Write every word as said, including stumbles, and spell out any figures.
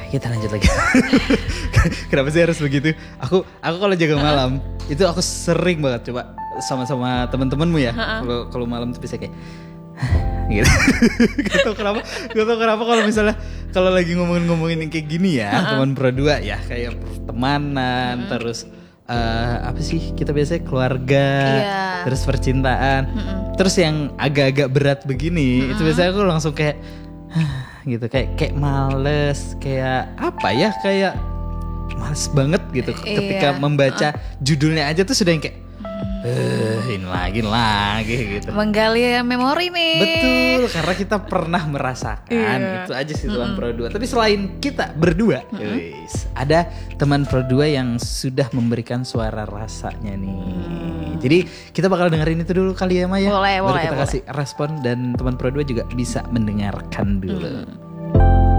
kita lanjut lagi. Kenapa sih harus begitu? Aku aku kalau jaga malam uh-huh. itu aku sering banget coba sama-sama teman-temanmu ya. Kalau uh-huh. kalau malam tuh bisa kayak gitu. Gak tau kenapa, gak tau kenapa kalau misalnya kalau lagi ngomongin-ngomongin yang kayak gini ya, uh-huh. teman berdua ya, kayak pertemanan, uh-huh. terus uh, apa sih kita biasanya keluarga, yeah. terus percintaan, uh-huh. terus yang agak-agak berat begini, uh-huh. itu biasanya aku langsung kayak gitu, kayak kayak males, kayak apa ya, kayak males banget gitu, ketika yeah. membaca uh. judulnya aja tuh sudah yang kayak Eh, ini lagi, ini lagi gitu. Menggali memori nih. Betul, karena kita pernah merasakan. Iya. Itu aja sih teman Pro dua. Tapi selain kita berdua, guys, ada teman Pro dua yang sudah memberikan suara rasanya nih. Hmm. Jadi kita bakal dengerin itu dulu kali ya Maya. Boleh, Baru boleh, kita boleh. kasih respon dan teman Pro dua juga bisa mendengarkan dulu. Hmm.